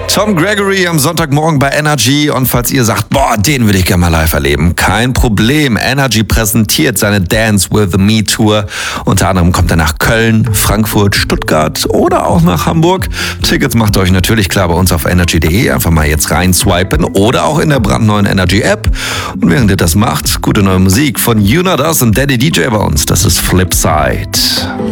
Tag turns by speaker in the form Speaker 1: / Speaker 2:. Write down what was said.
Speaker 1: Tom Gregory am Sonntagmorgen bei Energy. Und falls ihr sagt, boah, den würde ich gerne mal live erleben, kein Problem. Energy präsentiert seine Dance with Me Tour. Unter anderem kommt er nach Köln, Frankfurt, Stuttgart oder auch nach Hamburg. Tickets macht euch natürlich klar bei uns auf energy.de. Einfach mal jetzt rein swipen oder auch in der brandneuen Energy App. Und während ihr das macht, gute neue Musik von You Not Us und Daddy DJ bei uns. Das ist Flipside.